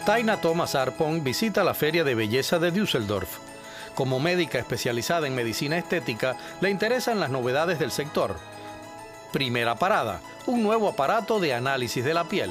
Taina Thomas Arpon visita la Feria de Belleza de Düsseldorf. Como médica especializada en medicina estética, le interesan las novedades del sector. Primera parada, un nuevo aparato de análisis de la piel.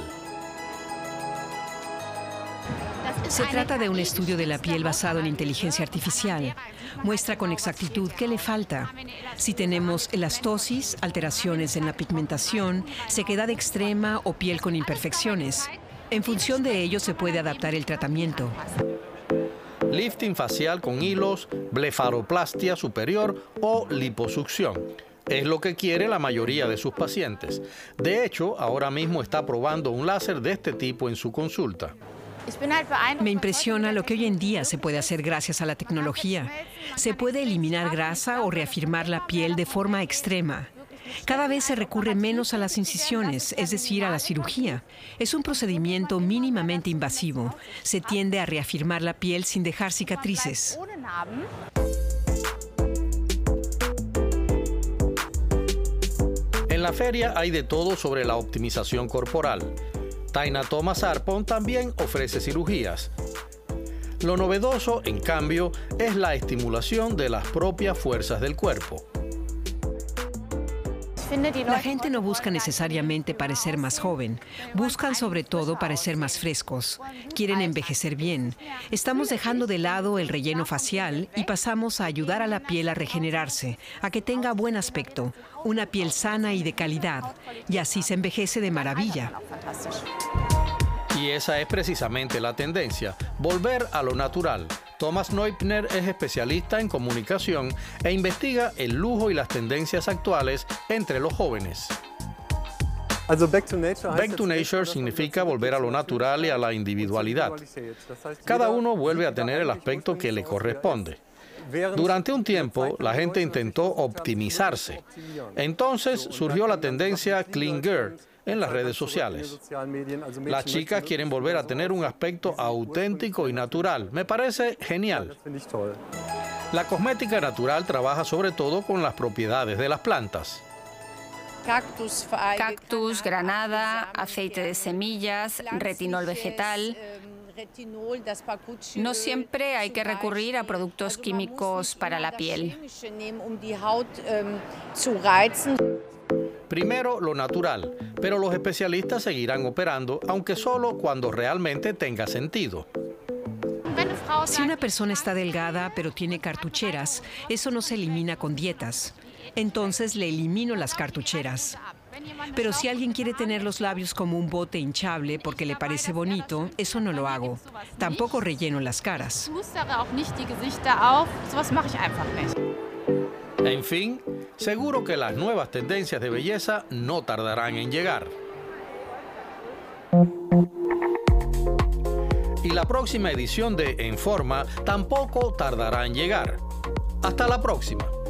Se trata de un estudio de la piel basado en inteligencia artificial. Muestra con exactitud qué le falta. Si tenemos elastosis, alteraciones en la pigmentación, sequedad extrema o piel con imperfecciones. En función de ello se puede adaptar el tratamiento. Lifting facial con hilos, blefaroplastia superior o liposucción. Es lo que quiere la mayoría de sus pacientes. De hecho, ahora mismo está probando un láser de este tipo en su consulta. Me impresiona lo que hoy en día se puede hacer gracias a la tecnología. Se puede eliminar grasa o reafirmar la piel de forma extrema. Cada vez se recurre menos a las incisiones, es decir, a la cirugía. Es un procedimiento mínimamente invasivo. Se tiende a reafirmar la piel sin dejar cicatrices. En la feria hay de todo sobre la optimización corporal. Taina Thomas Arpon también ofrece cirugías. Lo novedoso, en cambio, es la estimulación de las propias fuerzas del cuerpo. La gente no busca necesariamente parecer más joven. Buscan sobre todo parecer más frescos. Quieren envejecer bien. Estamos dejando de lado el relleno facial y pasamos a ayudar a la piel a regenerarse, a que tenga buen aspecto, una piel sana y de calidad. Y así se envejece de maravilla. Y esa es precisamente la tendencia, volver a lo natural. Thomas Neupner es especialista en comunicación e investiga el lujo y las tendencias actuales entre los jóvenes. Back to Nature significa volver a lo natural y a la individualidad. Cada uno vuelve a tener el aspecto que le corresponde. Durante un tiempo, la gente intentó optimizarse. Entonces surgió la tendencia Clean Girl en las redes sociales. Las chicas quieren volver a tener un aspecto auténtico y natural. Me parece genial. La cosmética natural trabaja sobre todo con las propiedades de las plantas. Cactus, granada, aceite de semillas, retinol vegetal. No siempre hay que recurrir a productos químicos para la piel. Primero lo natural, pero los especialistas seguirán operando, aunque solo cuando realmente tenga sentido. Si una persona está delgada pero tiene cartucheras, eso no se elimina con dietas. Entonces le elimino las cartucheras. Pero si alguien quiere tener los labios como un bote hinchable porque le parece bonito, eso no lo hago. Tampoco relleno las caras. En fin, seguro que las nuevas tendencias de belleza no tardarán en llegar. Y la próxima edición de En Forma tampoco tardará en llegar. Hasta la próxima.